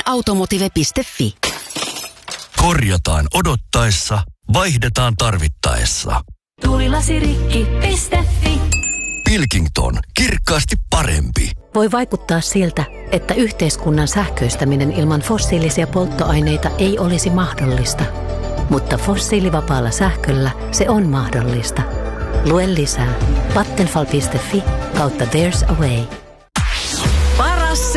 automotive.fi. Korjataan odottaessa, vaihdetaan tarvittaessa. Tuulilasirikki.fi. Pilkington, kirkkaasti parempi. Voi vaikuttaa siltä, että yhteiskunnan sähköistäminen ilman fossiilisia polttoaineita ei olisi mahdollista. Mutta fossiilivapaalla sähköllä se on mahdollista. Lue lisää Vattenfall.fi/There's a way.